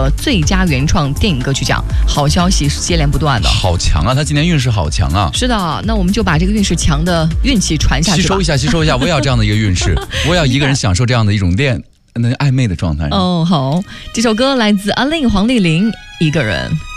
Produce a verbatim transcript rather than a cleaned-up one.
最佳原创电影歌曲奖。好消息接连不断的， 好强啊！他今年运势好强啊！ 是的，那我们就把这个运势强的运气传下去吧， 吸收一下，吸收一下。我也要这样的一个运势，我也要一个人享受这样的一种恋那暧昧的状态。 哦，好，这首歌来自阿令黄丽玲，一个人。